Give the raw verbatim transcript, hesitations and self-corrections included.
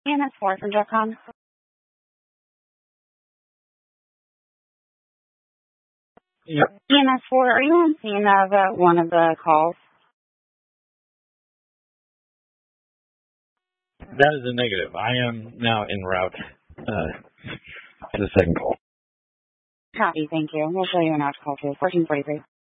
E M S four from Jeffcom. Yep. E M S four, are you on scene of uh, one of the calls? That is a negative. I am now en route uh, to the second call. Copy, thank you. We'll show you an out call to fourteen forty-three.